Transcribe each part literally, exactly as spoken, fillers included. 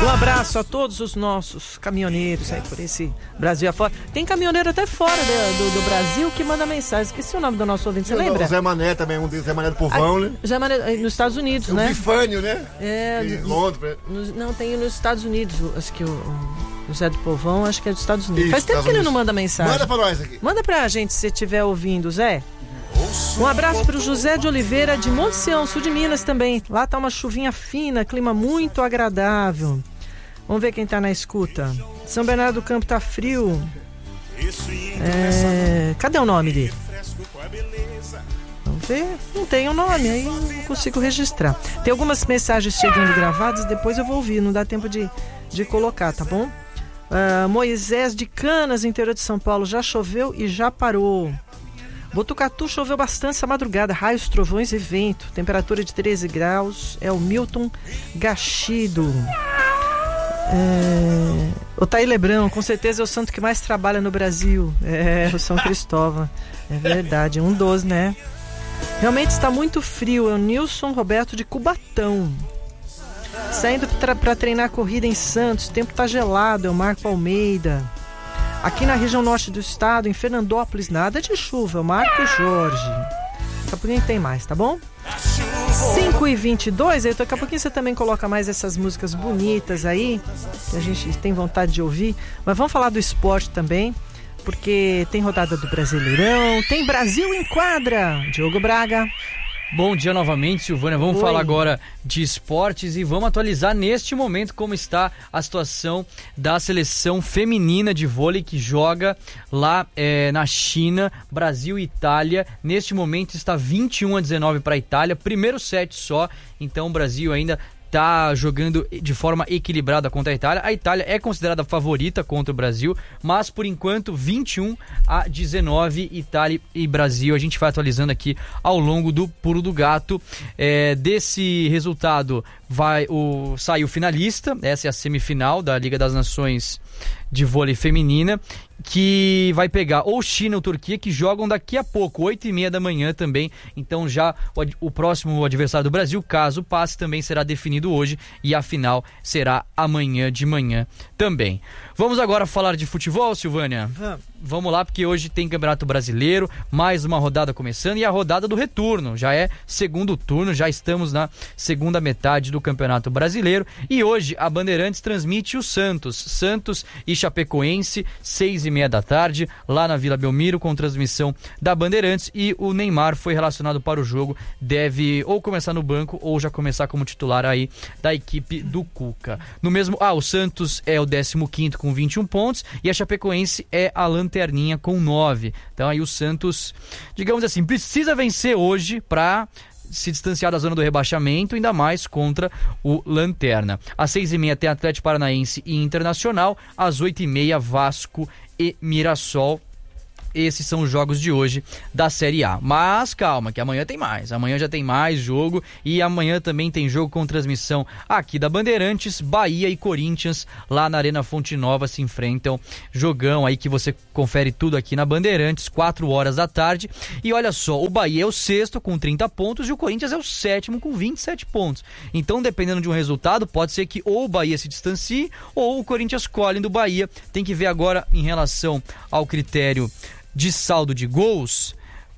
Um abraço a todos os nossos caminhoneiros aí por esse Brasil afora. Tem caminhoneiro até fora do, do, do Brasil que manda mensagem. Esqueci o nome do nosso ouvinte, você Eu, lembra? O Zé Mané também, um deles, Zé Mané do Povão, né? Zé Mané, nos Estados Unidos, o né? O Bifânio, né? É, de no, Londres. No, não, tem nos Estados Unidos, acho que o, o Zé do Povão, acho que é dos Estados Unidos. Isso, Faz tempo Estados que ele Unidos. não manda mensagem. Manda pra nós aqui. Manda pra gente se você estiver ouvindo, Zé. Um abraço pro José de Oliveira de Monte Sião, sul de Minas também. Lá tá uma chuvinha fina, clima muito agradável. Vamos ver quem tá na escuta. São Bernardo do Campo tá frio. É... Cadê o nome dele? Vamos ver. Não tem o nome, aí não consigo registrar. Tem algumas mensagens chegando gravadas, depois eu vou ouvir, não dá tempo de, de colocar, tá bom? Uh, Moisés de Canas, interior de São Paulo, já choveu e já parou. Botucatu choveu bastante essa madrugada, raios, trovões e vento. Temperatura de treze graus. É o Milton Gachido. É... O Taí Lebrão, com certeza é o santo que mais trabalha no Brasil. É, o São Cristóvão. É verdade, um dos, né? Realmente está muito frio. É o Nilson Roberto de Cubatão. Saindo para treinar corrida em Santos. O tempo está gelado. É o Marco Almeida. Aqui na região norte do estado, em Fernandópolis, nada de chuva. É o Marco Jorge. Daqui a pouquinho tem mais, tá bom? cinco e vinte e dois, aí daqui a pouquinho você também coloca mais essas músicas bonitas aí, que a gente tem vontade de ouvir. Mas vamos falar do esporte também, porque tem rodada do Brasileirão, tem Brasil em quadra. Diogo Braga. Bom dia novamente, Silvânia. Vamos Oi. falar agora de esportes e vamos atualizar neste momento como está a situação da seleção feminina de vôlei que joga lá é, na China, Brasil e Itália. Neste momento está vinte e um a dezenove para a Itália, primeiro set só, então o Brasil ainda tá jogando de forma equilibrada contra a Itália. A Itália é considerada favorita contra o Brasil, mas por enquanto vinte e um a dezenove, Itália e Brasil. A gente vai atualizando aqui ao longo do Pulo do Gato. É, desse resultado vai o sai o finalista. Essa é a semifinal da Liga das Nações de vôlei feminina, que vai pegar ou China ou Turquia, que jogam daqui a pouco, oito e meia da manhã também. Então já o, o próximo adversário do Brasil, caso passe, também será definido hoje e a final será amanhã de manhã também. Vamos agora falar de futebol, Silvânia? Vamos. Vamos lá, porque hoje tem Campeonato Brasileiro, mais uma rodada começando e a rodada do retorno. Já é segundo turno, já estamos na segunda metade do Campeonato Brasileiro. E hoje a Bandeirantes transmite o Santos. Santos e Chapecoense, seis e meia da tarde, lá na Vila Belmiro, com transmissão da Bandeirantes. E o Neymar foi relacionado para o jogo, deve ou começar no banco ou já começar como titular aí da equipe do Cuca. No mesmo, ah, o Santos é o décimo quinto com vinte e um pontos e a Chapecoense é a lanterninha com nove. Então aí o Santos, digamos assim, precisa vencer hoje para se distanciar da zona do rebaixamento, ainda mais contra o Lanterna. Às seis e meia tem Atlético Paranaense e Internacional, às oito e meia Vasco e Mirassol. Esses são os jogos de hoje da Série A. Mas calma, que amanhã tem mais. Amanhã já tem mais jogo e amanhã também tem jogo com transmissão aqui da Bandeirantes. Bahia e Corinthians lá na Arena Fonte Nova se enfrentam. Jogão aí que você confere tudo aqui na Bandeirantes, quatro horas da tarde. E olha só, o Bahia é o sexto com trinta pontos e o Corinthians é o sétimo com vinte e sete pontos. Então, dependendo de um resultado, pode ser que ou o Bahia se distancie ou o Corinthians colhe do Bahia. Tem que ver agora em relação ao critério de saldo de gols.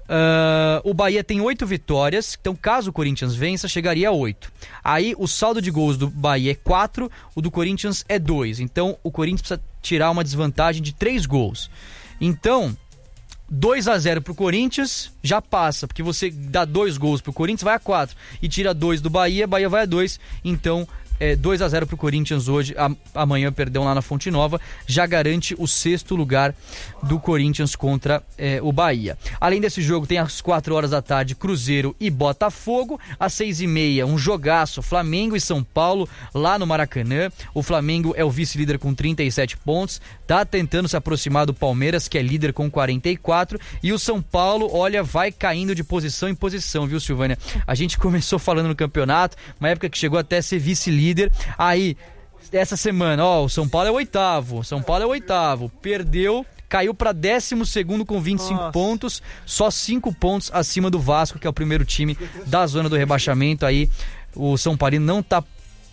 Uh, o Bahia tem oito vitórias, então caso o Corinthians vença, chegaria a oito. Aí o saldo de gols do Bahia é quatro, o do Corinthians é dois. Então o Corinthians precisa tirar uma desvantagem de três gols. Então, dois a zero pro Corinthians já passa, porque você dá dois gols pro Corinthians, vai a quatro. E tira dois do Bahia, Bahia vai a dois. Então, é, dois a zero pro Corinthians hoje, a, amanhã, perdão, lá na Fonte Nova, já garante o sexto lugar do Corinthians contra é, o Bahia. Além desse jogo, tem às quatro horas da tarde Cruzeiro e Botafogo, às seis e meia um jogaço, Flamengo e São Paulo, lá no Maracanã. O Flamengo é o vice-líder com trinta e sete pontos, tá tentando se aproximar do Palmeiras, que é líder com quarenta e quatro, e o São Paulo, olha, vai caindo de posição em posição, viu, Silvânia? A gente começou falando no campeonato, uma época que chegou até a ser vice-líder. Aí, essa semana, ó, o São Paulo é o oitavo. São Paulo é o oitavo. Perdeu, caiu para décimo segundo com vinte e cinco Nossa. pontos, só cinco pontos acima do Vasco, que é o primeiro time da zona do rebaixamento. Aí, o São Paulino não tá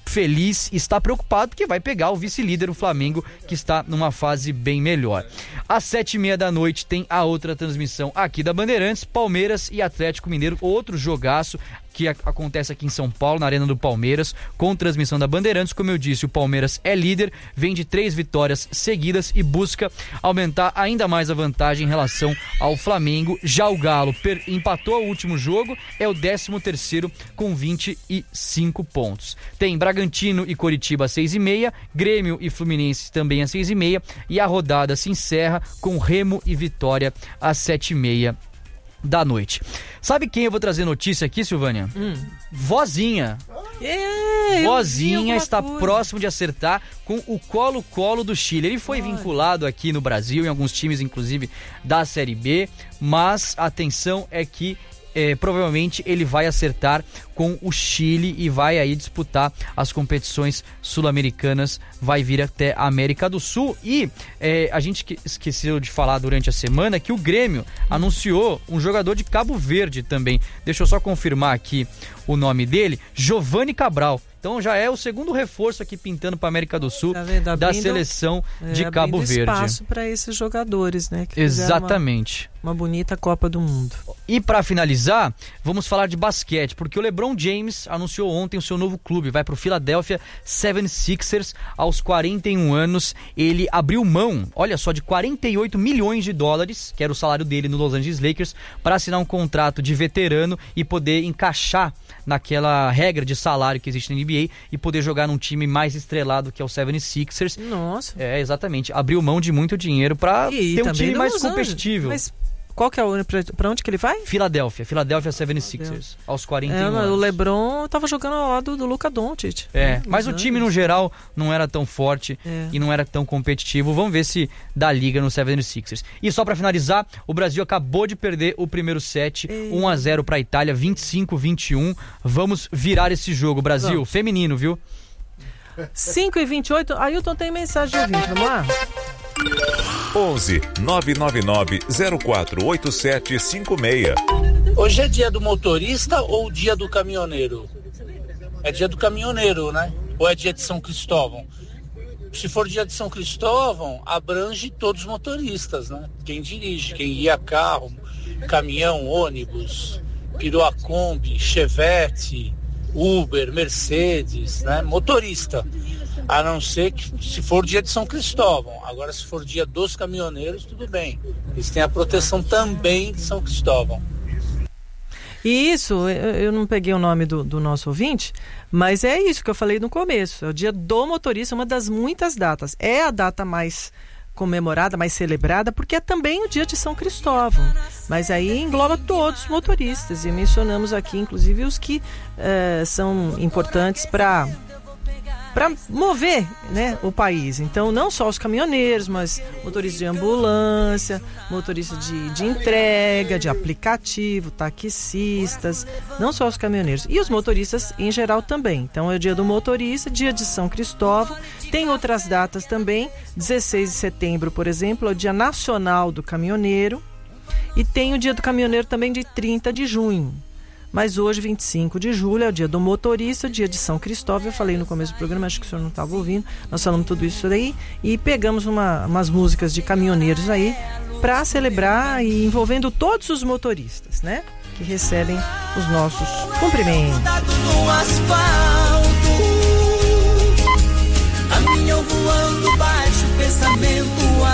feliz, está preocupado porque vai pegar o vice-líder, o Flamengo, que está numa fase bem melhor. Às sete e meia da noite tem a outra transmissão aqui da Bandeirantes, Palmeiras e Atlético Mineiro, outro jogaço que a- acontece aqui em São Paulo, na Arena do Palmeiras, com transmissão da Bandeirantes. Como eu disse, o Palmeiras é líder, vem de três vitórias seguidas e busca aumentar ainda mais a vantagem em relação ao Flamengo. Já o Galo per- empatou o último jogo, é o décimo terceiro com vinte e cinco pontos. Tem Bragantino e Coritiba às seis e meia, Grêmio e Fluminense também às seis e meia, e a rodada se encerra com Remo e Vitória às sete e meia da noite. Sabe quem eu vou trazer notícia aqui, Silvânia? Hum. Vozinha. É, eu vi Vozinha alguma está coisa. próximo de acertar com o Colo-Colo do Chile. Ele foi vinculado aqui no Brasil, em alguns times, inclusive, da Série B, mas a atenção é que É, provavelmente ele vai acertar com o Chile e vai aí disputar as competições sul-americanas, vai vir até a América do Sul. E é, a gente que- esqueceu de falar durante a semana que o Grêmio anunciou um jogador de Cabo Verde também. Deixa eu só confirmar aqui o nome dele, Giovanni Cabral. Então já é o segundo reforço aqui pintando para a América do Sul, Tá vendo? da Abrindo- seleção É, de Cabo abrindo Verde. espaço para esses jogadores, né? Que fizeram uma- Exatamente. Uma, bonita Copa do Mundo. E para finalizar, vamos falar de basquete, porque o LeBron James anunciou ontem o seu novo clube, vai para o Philadelphia seventy-sixers aos quarenta e um anos. Ele abriu mão, olha só, de quarenta e oito milhões de dólares, que era o salário dele no Los Angeles Lakers, para assinar um contrato de veterano e poder encaixar naquela regra de salário que existe na N B A e poder jogar num time mais estrelado que é o seventy-sixers. Nossa. É, exatamente, abriu mão de muito dinheiro para E ter um também time no mais Los Angeles. competitivo. Mas qual que é o pra, pra onde que ele vai? Philadelphia, Philadelphia seventy-sixers, aos quarenta e um É, anos. o LeBron tava jogando ao lado do Luka Doncic. É, mas Los o time no geral não era tão forte É. e não era tão competitivo. Vamos ver se dá liga no seventy-sixers. E só pra finalizar, o Brasil acabou de perder o primeiro set, Ei. um a zero pra Itália, vinte e cinco a vinte e um. Vamos virar esse jogo, Brasil, Vamos. feminino, viu? cinco e vinte e oito. Ailton tem mensagem de ouvinte, vamos lá? onze nove nove nove zero quatro oito sete cinco seis. Hoje é dia do motorista ou dia do caminhoneiro? É dia do caminhoneiro, né? Ou é dia de São Cristóvão? Se for dia de São Cristóvão, abrange todos os motoristas, né? Quem dirige, quem guia carro, caminhão, ônibus, perua Kombi, Chevette, Uber, Mercedes, né? Motorista. A não ser que se for dia de São Cristóvão. Agora, se for dia dos caminhoneiros, tudo bem. Eles têm a proteção também de São Cristóvão. E isso, eu eu não peguei o nome do, do nosso ouvinte, mas é isso que eu falei no começo. É o dia do motorista, uma das muitas datas. É a data mais comemorada, mais celebrada, porque é também o dia de São Cristóvão. Mas aí engloba todos os motoristas. E mencionamos aqui, inclusive, os que eh, são importantes para... para mover, né, o país. Então, não só os caminhoneiros, mas motoristas de ambulância, motoristas de, de entrega, de aplicativo, taxistas, não só os caminhoneiros. E os motoristas em geral também. Então, é o dia do motorista, dia de São Cristóvão. Tem outras datas também. dezesseis de setembro, por exemplo, é o Dia Nacional do Caminhoneiro. E tem o dia do caminhoneiro também de trinta de junho. Mas hoje, vinte e cinco de julho, é o dia do motorista, dia de São Cristóvão. Eu falei no começo do programa, acho que o senhor não estava ouvindo. Nós falamos tudo isso daí e pegamos uma, umas músicas de caminhoneiros aí para celebrar e envolvendo todos os motoristas, né? Que recebem os nossos cumprimentos. No asfalto, caminhão voando baixo, pensamento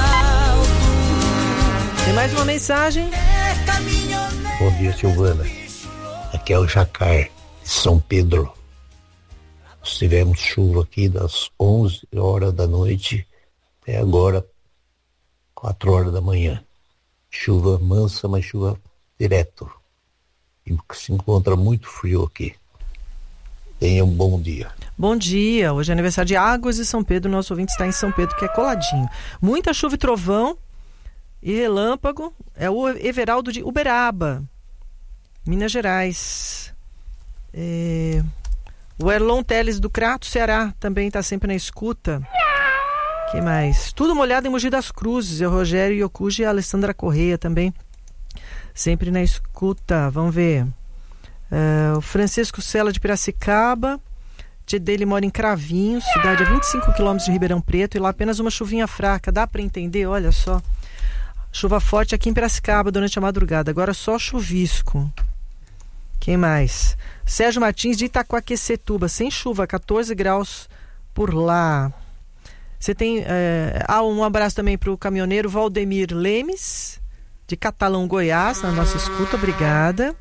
alto. Tem mais uma mensagem? É caminhoneiro. Bom dia, Silvana. Aqui é o Jacar, de São Pedro. Nós tivemos chuva aqui das onze horas da noite até agora, quatro horas da manhã. Chuva mansa, mas chuva direto. E se encontra muito frio aqui. Tenha um bom dia. Bom dia, hoje é aniversário de Águas de São Pedro. Nosso ouvinte está em São Pedro, que é coladinho. Muita chuva e trovão e relâmpago. É o Everaldo de Uberaba, Minas Gerais. É... O Erlon Teles do Crato, Ceará, também está sempre na escuta. Que mais? Tudo molhado em Mogi das Cruzes. É o Rogério Yokuji e a Alessandra Correia também, sempre na escuta. Vamos ver. É... O Francisco Sela de Piracicaba, dele mora em Cravinhos, cidade a vinte e cinco quilômetros de Ribeirão Preto, e lá apenas uma chuvinha fraca. Dá para entender? Olha só. Chuva forte aqui em Piracicaba durante a madrugada. Agora só chuvisco. Quem mais? Sérgio Martins de Itaquaquecetuba, sem chuva, catorze graus por lá. Você tem... É... Ah, um abraço também para o caminhoneiro Valdemir Lemes, de Catalão, Goiás, na nossa escuta. Obrigada.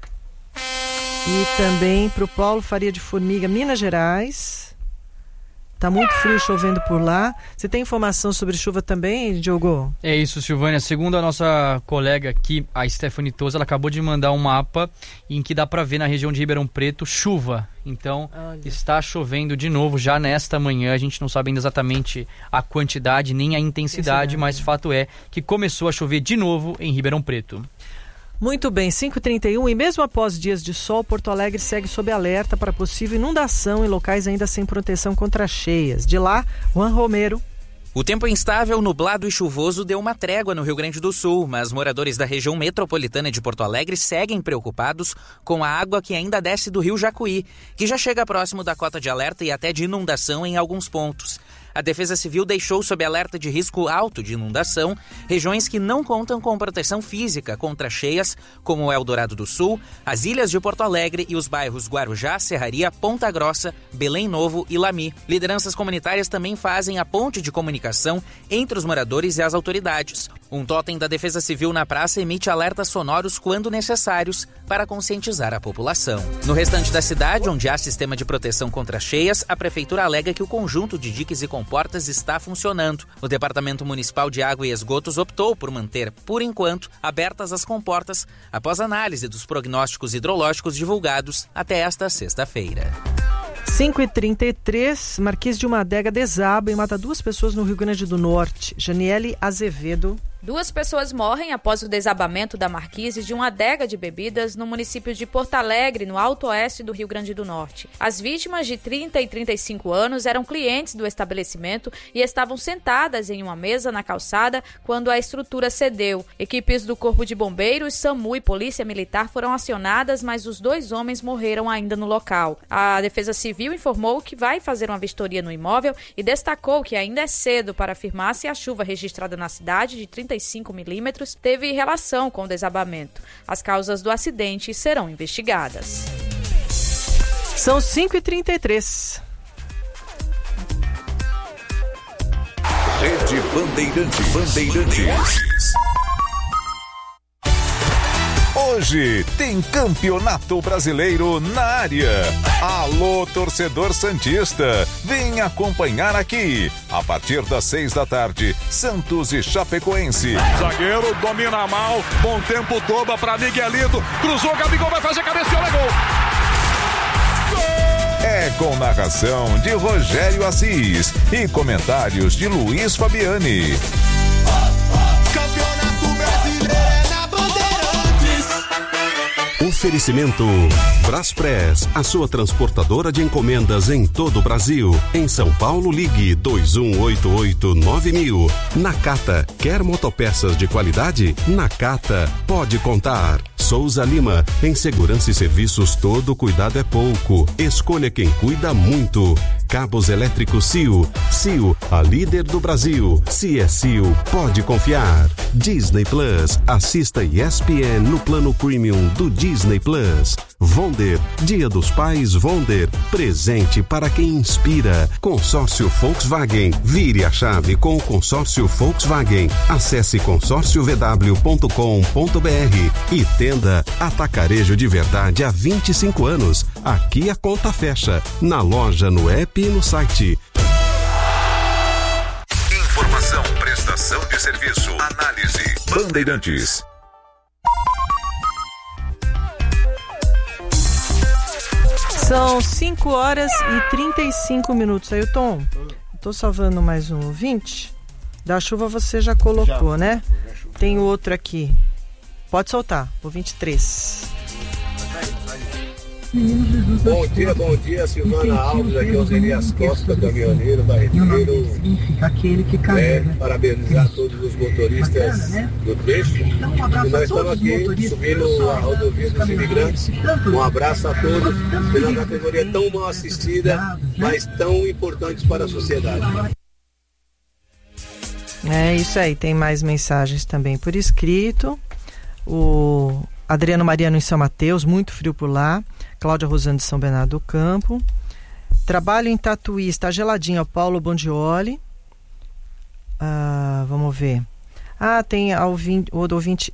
E também para o Paulo Faria de Formiga, Minas Gerais. Tá muito frio, chovendo por lá. Você tem informação sobre chuva também, Diogo? É isso, Silvânia. Segundo a nossa colega aqui, a Stephanie Toza, ela acabou de mandar um mapa em que dá para ver na região de Ribeirão Preto chuva. Então, olha, está chovendo de novo já nesta manhã. A gente não sabe ainda exatamente a quantidade nem a intensidade, intensidade. Mas fato é que começou a chover de novo em Ribeirão Preto. Muito bem, cinco e trinta e um, e mesmo após dias de sol, Porto Alegre segue sob alerta para possível inundação em locais ainda sem proteção contra cheias. De lá, Juan Romero. O tempo instável, nublado e chuvoso deu uma trégua no Rio Grande do Sul, mas moradores da região metropolitana de Porto Alegre seguem preocupados com a água que ainda desce do rio Jacuí, que já chega próximo da cota de alerta e até de inundação em alguns pontos. A Defesa Civil deixou sob alerta de risco alto de inundação regiões que não contam com proteção física contra cheias, como o Eldorado do Sul, as ilhas de Porto Alegre e os bairros Guarujá, Serraria, Ponta Grossa, Belém Novo e Lami. Lideranças comunitárias também fazem a ponte de comunicação entre os moradores e as autoridades. Um totem da Defesa Civil na praça emite alertas sonoros quando necessários para conscientizar a população. No restante da cidade, onde há sistema de proteção contra cheias, a Prefeitura alega que o conjunto de diques e comportas está funcionando. O Departamento Municipal de Água e Esgotos optou por manter, por enquanto, abertas as comportas após análise dos prognósticos hidrológicos divulgados até esta sexta-feira. cinco e trinta e três, Marquês de uma Adega desaba e mata duas pessoas no Rio Grande do Norte. Janiele Azevedo. Duas pessoas morrem após o desabamento da marquise de uma adega de bebidas no município de Porto Alegre, no Alto Oeste do Rio Grande do Norte. As vítimas, de trinta e trinta e cinco anos, eram clientes do estabelecimento e estavam sentadas em uma mesa na calçada quando a estrutura cedeu. Equipes do Corpo de Bombeiros, SAMU e Polícia Militar foram acionadas, mas os dois homens morreram ainda no local. A Defesa Civil informou que vai fazer uma vistoria no imóvel e destacou que ainda é cedo para afirmar se a chuva registrada na cidade, de trinta e cinco milímetros, teve relação com o desabamento. As causas do acidente serão investigadas. São cinco e trinta e três. Rede Bandeirantes. Bandeirantes. Hoje tem Campeonato Brasileiro na área. Alô, torcedor santista, vem acompanhar aqui. A partir das seis da tarde, Santos e Chapecoense. Zagueiro domina mal, bom tempo, toba para Miguelito, cruzou, Gabigol vai fazer cabeceola, é gol. É com narração de Rogério Assis e comentários de Luiz Fabiani. Campeonato Brasileiro é na Bandeirantes. Oferecimento Braspress, a sua transportadora de encomendas em todo o Brasil. Em São Paulo, ligue dois um oito oito nove mil. Nakata, quer motopeças de qualidade? Nakata, pode contar. Souza Lima, em segurança e serviços todo cuidado é pouco. Escolha quem cuida muito. Cabos elétricos C I O. C I O, a líder do Brasil. Se é C I O, pode confiar. Disney Plus, assista E S P N no plano premium do Disney Plus. Vonder, Dia dos Pais Vonder, presente para quem inspira. Consórcio Volkswagen, vire a chave com o consórcio Volkswagen. Acesse consórcio v w ponto com ponto b r e tenda Atacarejo de Verdade há vinte e cinco anos. Aqui a conta fecha, na loja, no app e no site. Informação, prestação de serviço, análise. Bandeirantes. São cinco horas e trinta e cinco minutos. Ailton, estou salvando mais um ouvinte. Da chuva você já colocou, já, né? Já tem outro aqui. Pode soltar, o vinte e três. Bom dia, bom dia, Silvana Alves, aqui é o Zerias Costa, caminhoneiro, barreteiro. É, parabenizar todos os motoristas do trecho. E nós estamos aqui subindo a rodovia dos imigrantes. Um abraço a todos pela categoria tão mal assistida, mas tão importante para a sociedade. É isso aí, tem mais mensagens também por escrito. O Adriano Mariano em São Mateus, muito frio por lá. Cláudia Rosando de São Bernardo do Campo. Trabalho em Tatuí, está geladinho, o Paulo Bondioli. Ah, vamos ver. Ah, tem o ouvinte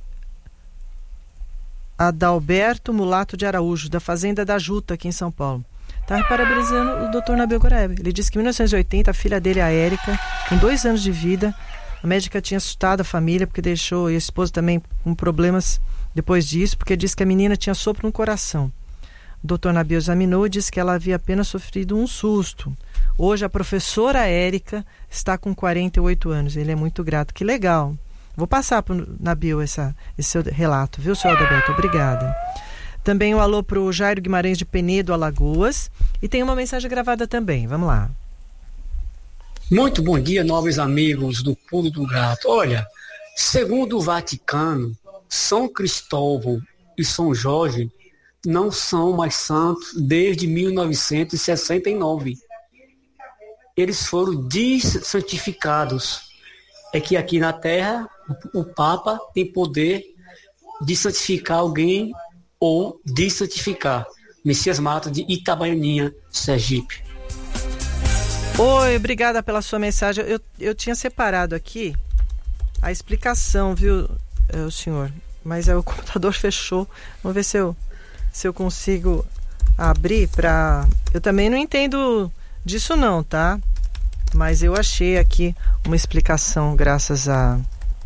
Adalberto Mulato de Araújo, da Fazenda da Juta, aqui em São Paulo. Está parabenizando o doutor Nabil Goreb. Ele disse que em mil novecentos e oitenta a filha dele, a Érica, com dois anos de vida, a médica tinha assustado a família porque deixou, e a esposa também com problemas depois disso, porque disse que a menina tinha sopro no coração. O doutor Nabil examinou e disse que ela havia apenas sofrido um susto. Hoje a professora Érica está com quarenta e oito anos. Ele é muito grato. Que legal. Vou passar para o Nabil essa, esse seu relato, viu, senhor Adalberto? Obrigada. Também um alô para o Jairo Guimarães de Penedo, Alagoas. E tem uma mensagem gravada também. Vamos lá. Muito bom dia, nobres amigos do Pulo do Gato. Olha, segundo o Vaticano, São Cristóvão e São Jorge não são mais santos desde mil novecentos e sessenta e nove. Eles foram desantificados. É que aqui na Terra o Papa tem poder de santificar alguém ou desantificar. Messias Mato de Itabaianinha, Sergipe. Oi, obrigada pela sua mensagem. Eu, eu tinha separado aqui a explicação, viu, o senhor? Mas aí o computador fechou. Vamos ver se eu, se eu consigo abrir para... Eu também não entendo disso não, tá? Mas eu achei aqui uma explicação graças a,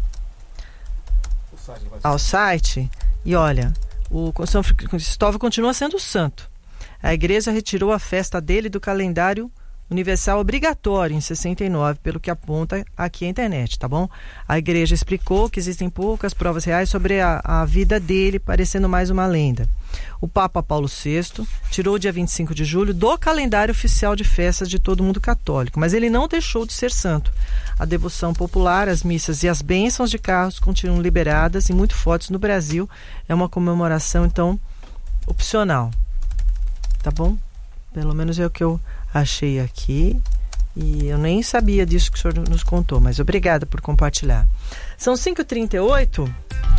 ao site. E olha, o São Cristóvão continua sendo santo. A igreja retirou a festa dele do calendário universal obrigatório em sessenta e nove, pelo que aponta aqui a internet, tá bom? A igreja explicou que existem poucas provas reais sobre a, a vida dele, parecendo mais uma lenda. O Papa Paulo sexto tirou o dia vinte e cinco de julho do calendário oficial de festas de todo mundo católico, mas ele não deixou de ser santo. A devoção popular, as missas e as bênçãos de carros continuam liberadas e muito fortes no Brasil. É uma comemoração, então, opcional. Tá bom? Pelo menos é o que eu achei aqui. E eu nem sabia disso que o senhor nos contou, mas obrigada por compartilhar. São cinco e trinta e oito.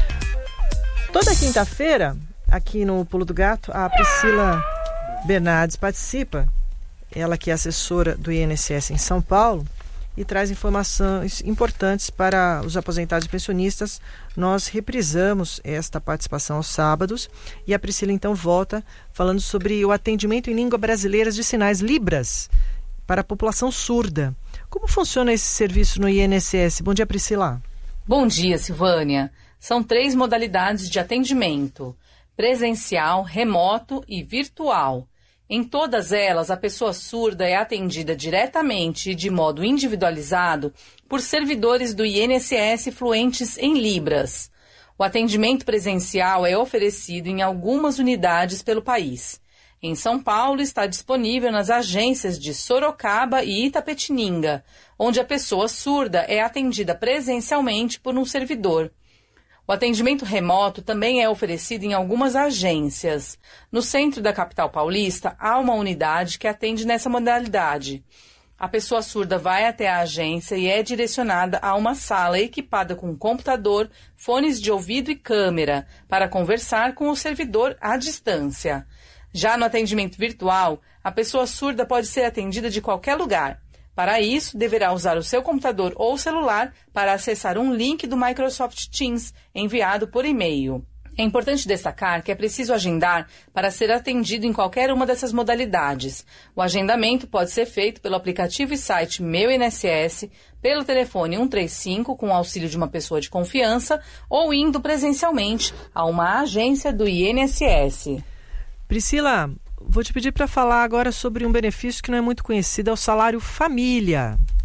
Toda quinta-feira, aqui no Pulo do Gato, a Priscila Bernardes participa. Ela que é assessora do I N S S em São Paulo e traz informações importantes para os aposentados e pensionistas. Nós reprisamos esta participação aos sábados e a Priscila então volta falando sobre o atendimento em língua brasileira de sinais, Libras, para a população surda. Como funciona esse serviço no I N S S? Bom dia, Priscila. Bom dia, Silvânia. São três modalidades de atendimento: presencial, remoto e virtual. Em todas elas, a pessoa surda é atendida diretamente e de modo individualizado por servidores do I N S S fluentes em Libras. O atendimento presencial é oferecido em algumas unidades pelo país. Em São Paulo, está disponível nas agências de Sorocaba e Itapetininga, onde a pessoa surda é atendida presencialmente por um servidor. O atendimento remoto também é oferecido em algumas agências. No centro da capital paulista, há uma unidade que atende nessa modalidade. A pessoa surda vai até a agência e é direcionada a uma sala equipada com computador, fones de ouvido e câmera, para conversar com o servidor à distância. Já no atendimento virtual, a pessoa surda pode ser atendida de qualquer lugar. Para isso, deverá usar o seu computador ou celular para acessar um link do Microsoft Teams enviado por e-mail. É importante destacar que é preciso agendar para ser atendido em qualquer uma dessas modalidades. O agendamento pode ser feito pelo aplicativo e site Meu I N S S, pelo telefone um três cinco com o auxílio de uma pessoa de confiança ou indo presencialmente a uma agência do I N S S. Priscila, vou te pedir para falar agora sobre um benefício que não é muito conhecido, é o salário família.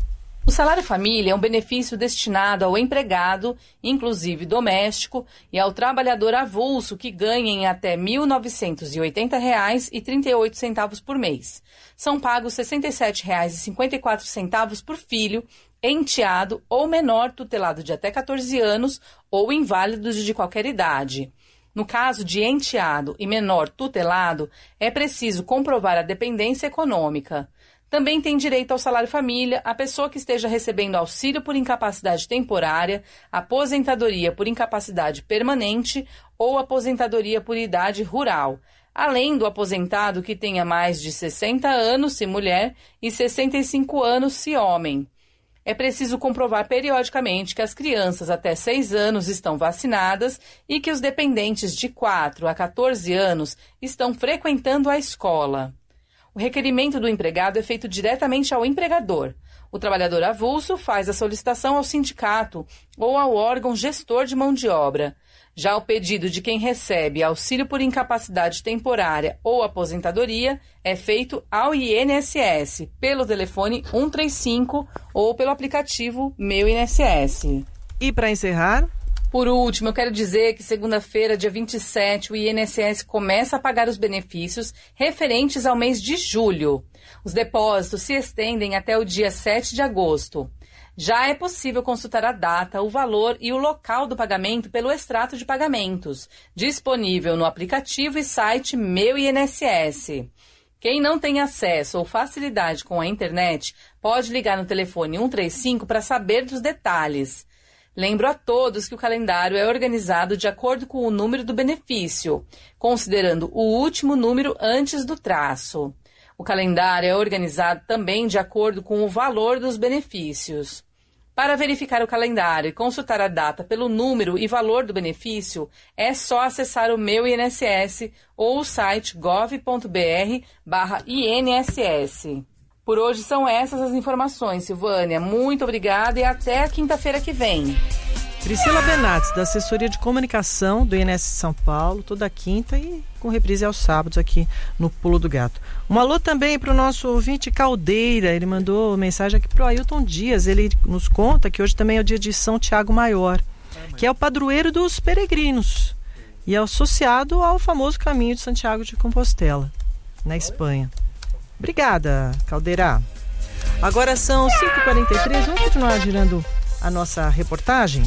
O salário família é um benefício destinado ao empregado, inclusive doméstico, e ao trabalhador avulso que ganha em até mil novecentos e oitenta reais e trinta e oito centavos por mês. São pagos sessenta e sete reais e cinquenta e quatro centavos por filho, enteado ou menor tutelado de até catorze anos ou inválidos de qualquer idade. No caso de enteado e menor tutelado, é preciso comprovar a dependência econômica. Também tem direito ao salário família a pessoa que esteja recebendo auxílio por incapacidade temporária, aposentadoria por incapacidade permanente ou aposentadoria por idade rural, além do aposentado que tenha mais de sessenta anos, se mulher, e sessenta e cinco anos, se homem. É preciso comprovar periodicamente que as crianças até seis anos estão vacinadas e que os dependentes de quatro a catorze anos estão frequentando a escola. O requerimento do empregado é feito diretamente ao empregador. O trabalhador avulso faz a solicitação ao sindicato ou ao órgão gestor de mão de obra. Já o pedido de quem recebe auxílio por incapacidade temporária ou aposentadoria é feito ao I N S S, pelo telefone cento e trinta e cinco ou pelo aplicativo Meu I N S S. E para encerrar... Por último, eu quero dizer que segunda-feira, dia vinte e sete, o I N S S começa a pagar os benefícios referentes ao mês de julho. Os depósitos se estendem até o dia sete de agosto. Já é possível consultar a data, o valor e o local do pagamento pelo extrato de pagamentos, disponível no aplicativo e site Meu I N S S. Quem não tem acesso ou facilidade com a internet, pode ligar no telefone cento e trinta e cinco para saber dos detalhes. Lembro a todos que o calendário é organizado de acordo com o número do benefício, considerando o último número antes do traço. O calendário é organizado também de acordo com o valor dos benefícios. Para verificar o calendário e consultar a data pelo número e valor do benefício, é só acessar o Meu I N S S ou o site gov ponto br barra I N S S. Por hoje são essas as informações, Silvânia. Muito obrigada e até a quinta-feira que vem. Priscila Benates, da assessoria de comunicação do I N S S São Paulo, toda quinta e com reprise aos sábados aqui no Pulo do Gato. Um alô também para o nosso ouvinte Caldeira, ele mandou mensagem aqui para o Ailton Dias, ele nos conta que hoje também é o dia de São Tiago Maior, que é o padroeiro dos peregrinos e é associado ao famoso caminho de Santiago de Compostela, na Espanha. Obrigada, Caldeira. Agora são cinco e quarenta e três, vamos continuar girando a nossa reportagem.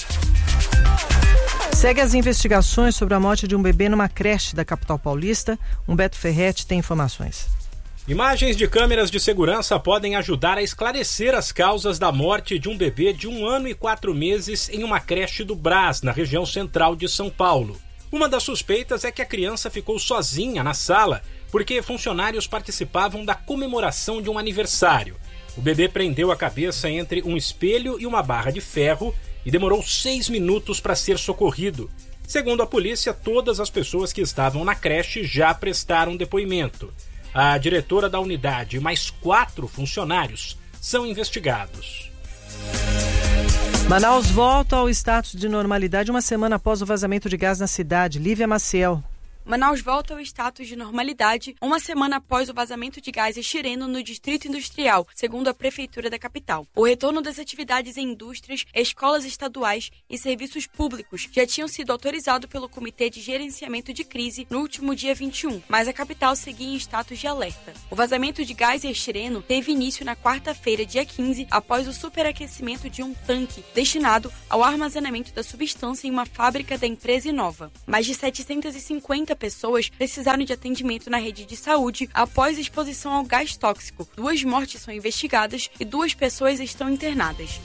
Segue as investigações sobre a morte de um bebê numa creche da capital paulista. Humberto Ferretti tem informações. Imagens de câmeras de segurança podem ajudar a esclarecer as causas da morte de um bebê de um ano e quatro meses em uma creche do Brás, na região central de São Paulo. Uma das suspeitas é que a criança ficou sozinha na sala porque funcionários participavam da comemoração de um aniversário. O bebê prendeu a cabeça entre um espelho e uma barra de ferro e demorou seis minutos para ser socorrido. Segundo a polícia, todas as pessoas que estavam na creche já prestaram depoimento. A diretora da unidade e mais quatro funcionários são investigados. Manaus volta ao status de normalidade uma semana após o vazamento de gás na cidade. Lívia Maciel. Manaus volta ao status de normalidade uma semana após o vazamento de gás estireno no Distrito Industrial, segundo a Prefeitura da capital. O retorno das atividades em indústrias, escolas estaduais e serviços públicos já tinham sido autorizados pelo Comitê de Gerenciamento de Crise no último dia vinte e um, mas a capital seguia em status de alerta. O vazamento de gás estireno teve início na quarta-feira, dia quinze, após o superaquecimento de um tanque destinado ao armazenamento da substância em uma fábrica da empresa Inova. Mais de setecentas e cinquenta pessoas precisaram de atendimento na rede de saúde após exposição ao gás tóxico. Duas mortes são investigadas e duas pessoas estão internadas.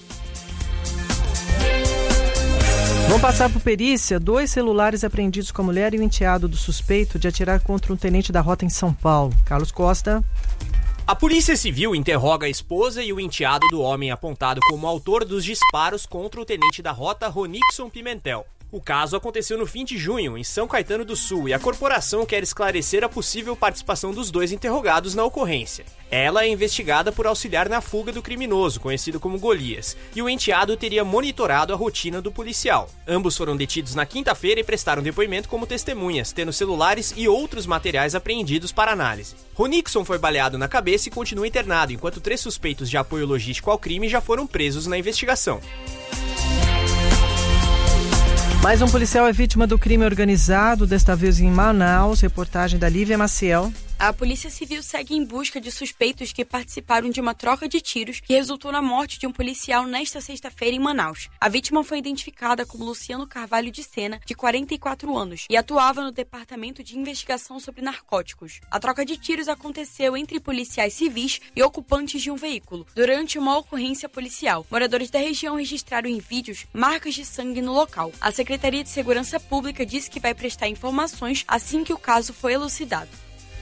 Vamos passar por perícia. Dois celulares apreendidos com a mulher e o enteado do suspeito de atirar contra um tenente da rota em São Paulo. Carlos Costa. A Polícia Civil interroga a esposa e o enteado do homem apontado como autor dos disparos contra o tenente da rota Ronixon Pimentel. O caso aconteceu no fim de junho, em São Caetano do Sul, e a corporação quer esclarecer a possível participação dos dois interrogados na ocorrência. Ela é investigada por auxiliar na fuga do criminoso, conhecido como Golias, e o enteado teria monitorado a rotina do policial. Ambos foram detidos na quinta-feira e prestaram depoimento como testemunhas, tendo celulares e outros materiais apreendidos para análise. Ronixon foi baleado na cabeça e continua internado, enquanto três suspeitos de apoio logístico ao crime já foram presos na investigação. Mais um policial é vítima do crime organizado, desta vez em Manaus. Reportagem da Lívia Maciel. A Polícia Civil segue em busca de suspeitos que participaram de uma troca de tiros que resultou na morte de um policial nesta sexta-feira em Manaus. A vítima foi identificada como Luciano Carvalho de Sena, de quarenta e quatro anos, e atuava no Departamento de Investigação sobre Narcóticos. A troca de tiros aconteceu entre policiais civis e ocupantes de um veículo, durante uma ocorrência policial. Moradores da região registraram em vídeos marcas de sangue no local. A Secretaria de Segurança Pública disse que vai prestar informações assim que o caso for elucidado.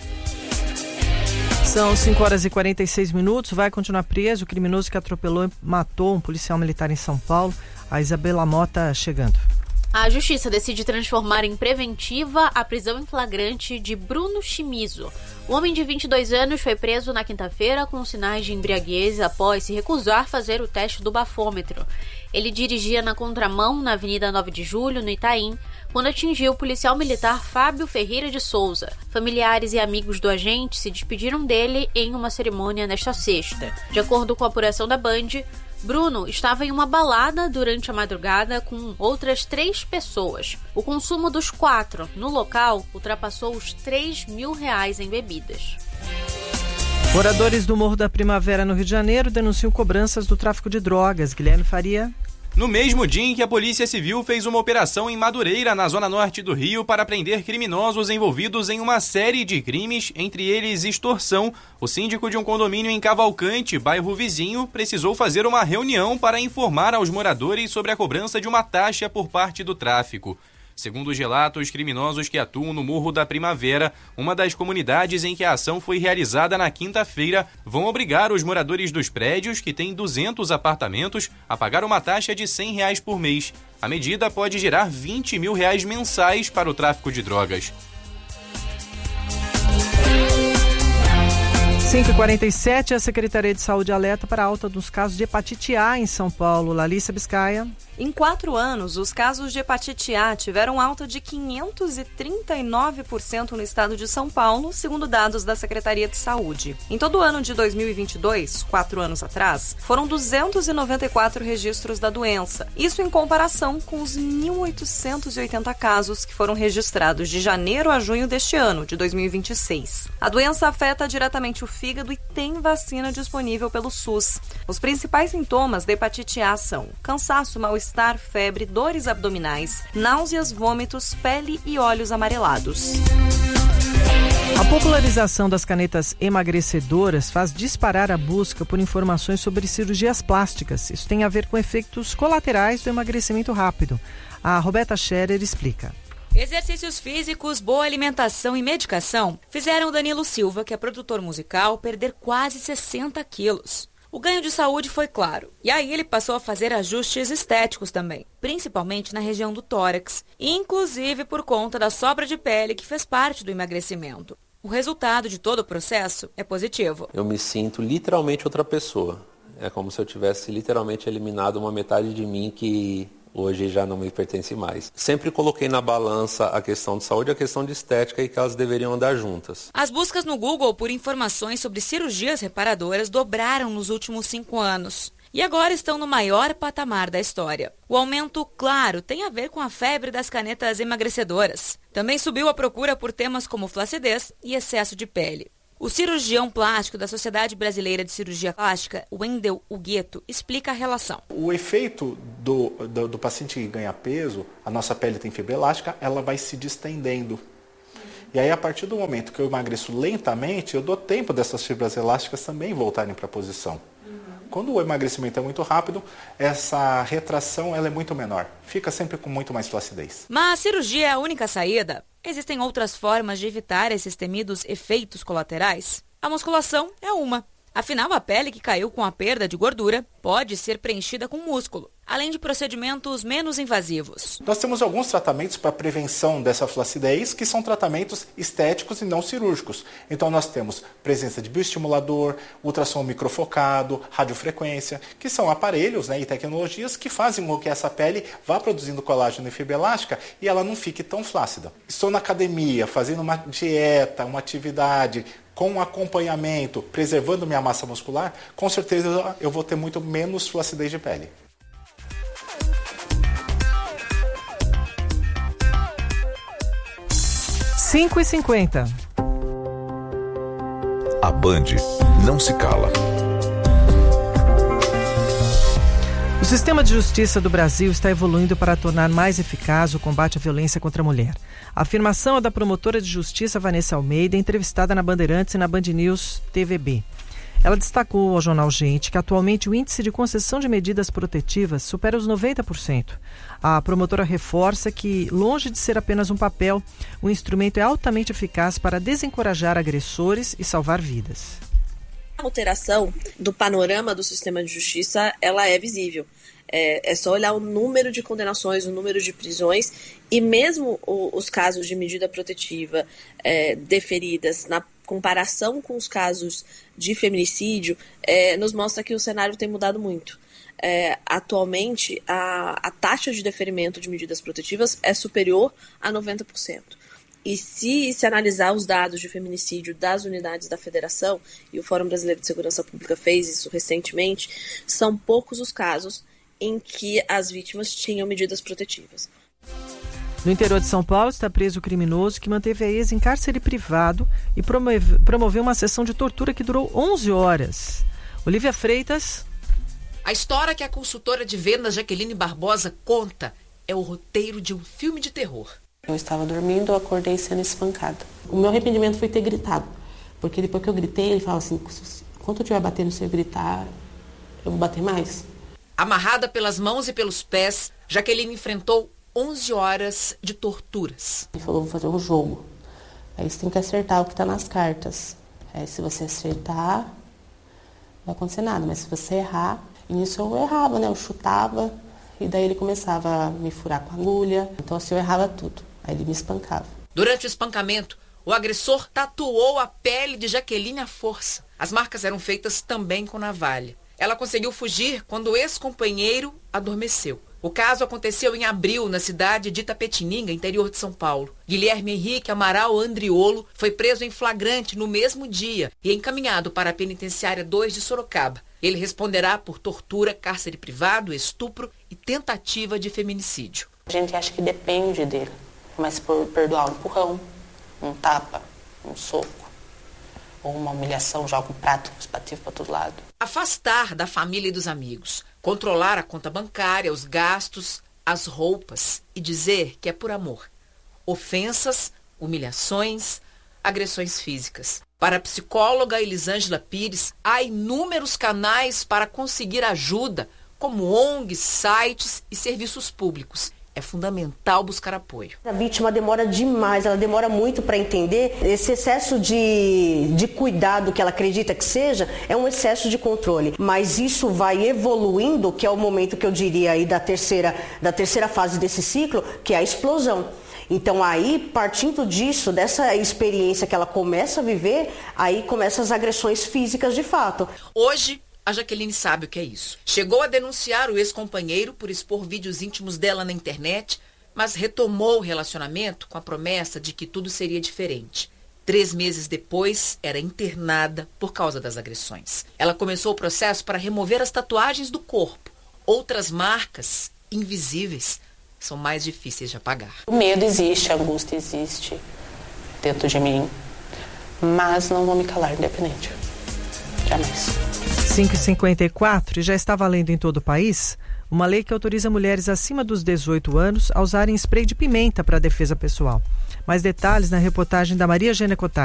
São cinco horas e quarenta e seis minutos. Vai continuar preso o criminoso que atropelou e matou um policial militar em São Paulo. A Isabela Mota chegando. A Justiça decide transformar em preventiva a prisão em flagrante de Bruno Chimizo. O homem de vinte e dois anos foi preso na quinta-feira com sinais de embriaguez após se recusar a fazer o teste do bafômetro. Ele dirigia na contramão na Avenida nove de Julho, no Itaim, quando atingiu o policial militar Fábio Ferreira de Souza. Familiares e amigos do agente se despediram dele em uma cerimônia nesta sexta. De acordo com a apuração da Band, Bruno estava em uma balada durante a madrugada com outras três pessoas. O consumo dos quatro no local ultrapassou os três mil reais em bebidas. Moradores do Morro da Primavera, no Rio de Janeiro, denunciam cobranças do tráfico de drogas. Guilherme Faria. No mesmo dia em que a Polícia Civil fez uma operação em Madureira, na zona norte do Rio, para prender criminosos envolvidos em uma série de crimes, entre eles extorsão, o síndico de um condomínio em Cavalcante, bairro vizinho, precisou fazer uma reunião para informar aos moradores sobre a cobrança de uma taxa por parte do tráfico. Segundo os relatos, criminosos que atuam no Morro da Primavera, uma das comunidades em que a ação foi realizada na quinta-feira, vão obrigar os moradores dos prédios, que têm duzentos apartamentos, a pagar uma taxa de cem reais por mês. A medida pode gerar vinte mil reais mensais para o tráfico de drogas. cinco e quarenta e sete, a Secretaria de Saúde alerta para a alta dos casos de hepatite A em São Paulo. Larissa Biscaia. Em quatro anos, os casos de hepatite A tiveram alta de quinhentos e trinta e nove por cento no estado de São Paulo, segundo dados da Secretaria de Saúde. Em todo o ano de dois mil e vinte e dois, quatro anos atrás, foram duzentos e noventa e quatro registros da doença. Isso em comparação com os mil oitocentos e oitenta casos que foram registrados de janeiro a junho deste ano, de dois mil e vinte e seis. A doença afeta diretamente o fígado e tem vacina disponível pelo SUS. Os principais sintomas da hepatite A são cansaço, mal-estar, Mal-estar, febre, dores abdominais, náuseas, vômitos, pele e olhos amarelados. A popularização das canetas emagrecedoras faz disparar a busca por informações sobre cirurgias plásticas. Isso tem a ver com efeitos colaterais do emagrecimento rápido. A Roberta Scherer explica. Exercícios físicos, boa alimentação e medicação fizeram Danilo Silva, que é produtor musical, perder quase sessenta quilos. O ganho de saúde foi claro, e aí ele passou a fazer ajustes estéticos também, principalmente na região do tórax, inclusive por conta da sobra de pele que fez parte do emagrecimento. O resultado de todo o processo é positivo. Eu me sinto literalmente outra pessoa. É como se eu tivesse literalmente eliminado uma metade de mim que hoje já não me pertence mais. Sempre coloquei na balança a questão de saúde e a questão de estética e que elas deveriam andar juntas. As buscas no Google por informações sobre cirurgias reparadoras dobraram nos últimos cinco anos. E agora estão no maior patamar da história. O aumento, claro, tem a ver com a febre das canetas emagrecedoras. Também subiu a procura por temas como flacidez e excesso de pele. O cirurgião plástico da Sociedade Brasileira de Cirurgia Plástica, Wendel Hugueto, explica a relação. O efeito do, do, do paciente que ganha peso, a nossa pele tem fibra elástica, ela vai se distendendo. E aí, a partir do momento que eu emagreço lentamente, eu dou tempo dessas fibras elásticas também voltarem para a posição. Quando o emagrecimento é muito rápido, essa retração ela é muito menor. Fica sempre com muito mais flacidez. Mas a cirurgia é a única saída? Existem outras formas de evitar esses temidos efeitos colaterais? A musculação é uma. Afinal, a pele que caiu com a perda de gordura pode ser preenchida com músculo. além de procedimentos menos invasivos. Nós temos alguns tratamentos para prevenção dessa flacidez, que são tratamentos estéticos e não cirúrgicos. Então nós temos presença de bioestimulador, ultrassom microfocado, radiofrequência, que são aparelhos, né, e tecnologias que fazem com que essa pele vá produzindo colágeno e fibra elástica e ela não fique tão flácida. Estou na academia, fazendo uma dieta, uma atividade, com acompanhamento, preservando minha massa muscular, com certeza eu vou ter muito menos flacidez de pele. cinco e cinquenta. A Band não se cala. O sistema de justiça do Brasil está evoluindo para tornar mais eficaz o combate à violência contra a mulher. A afirmação é da promotora de justiça Vanessa Almeida, entrevistada na Bandeirantes e na Band News T V B. Ela destacou ao jornal Gente que atualmente o índice de concessão de medidas protetivas supera os noventa por cento. A promotora reforça que, longe de ser apenas um papel, o instrumento é altamente eficaz para desencorajar agressores e salvar vidas. A alteração do panorama do sistema de justiça, ela é visível. É, é só olhar o número de condenações, o número de prisões e mesmo o, os casos de medida protetiva é, deferidas na comparação com os casos de feminicídio, é, nos mostra que o cenário tem mudado muito. É, atualmente, a, a taxa de deferimento de medidas protetivas é superior a noventa por cento. E se se analisar os dados de feminicídio das unidades da Federação, e o Fórum Brasileiro de Segurança Pública fez isso recentemente, são poucos os casos em que as vítimas tinham medidas protetivas. No interior de São Paulo está preso o criminoso que manteve a ex em cárcere privado e promove, promoveu uma sessão de tortura que durou onze horas. Olivia Freitas. A história que a consultora de vendas Jaqueline Barbosa conta é o roteiro de um filme de terror. Eu estava dormindo, eu acordei sendo espancada. O meu arrependimento foi ter gritado, porque depois que eu gritei, ele falava assim, quando eu estiver batendo, se eu gritar, eu vou bater mais. Amarrada pelas mãos e pelos pés, Jaqueline enfrentou onze horas de torturas. Ele falou, vou fazer um jogo. Aí você tem que acertar o que está nas cartas. Aí se você acertar, não vai acontecer nada. Mas se você errar, e nisso eu errava, né? Eu chutava, e daí ele começava a me furar com a agulha. Então assim, eu errava tudo. Aí ele me espancava. Durante o espancamento, o agressor tatuou a pele de Jaqueline à força. As marcas eram feitas também com navalha. Ela conseguiu fugir quando o ex-companheiro adormeceu. O caso aconteceu em abril, na cidade de Itapetininga, interior de São Paulo. Guilherme Henrique Amaral Andriolo foi preso em flagrante no mesmo dia e encaminhado para a penitenciária dois de Sorocaba. Ele responderá por tortura, cárcere privado, estupro e tentativa de feminicídio. A gente acha que depende dele, mas por perdoar um empurrão, um tapa, um soco, ou uma humilhação, joga um prato espativo para todo lado. Afastar da família e dos amigos, controlar a conta bancária, os gastos, as roupas e dizer que é por amor. Ofensas, humilhações, agressões físicas. Para a psicóloga Elisângela Pires, há inúmeros canais para conseguir ajuda, como O N Gs, sites e serviços públicos. É fundamental buscar apoio. A vítima demora demais, ela demora muito para entender. Esse excesso de, de cuidado que ela acredita que seja, é um excesso de controle. Mas isso vai evoluindo, que é o momento que eu diria aí da terceira, da terceira fase desse ciclo, que é a explosão. Então aí, partindo disso, dessa experiência que ela começa a viver, aí começam as agressões físicas de fato. Hoje, a Jaqueline sabe o que é isso. Chegou a denunciar o ex-companheiro por expor vídeos íntimos dela na internet, mas retomou o relacionamento com a promessa de que tudo seria diferente. Três meses depois, era internada por causa das agressões. Ela começou o processo para remover as tatuagens do corpo. Outras marcas, invisíveis, são mais difíceis de apagar. O medo existe, a angústia existe dentro de mim, mas não vou me calar, independente. Jamais. cinco e cinquenta e quatro, e já está valendo em todo o país uma lei que autoriza mulheres acima dos dezoito anos a usarem spray de pimenta para defesa pessoal. Mais detalhes na reportagem da Maria Eugênia Cotari.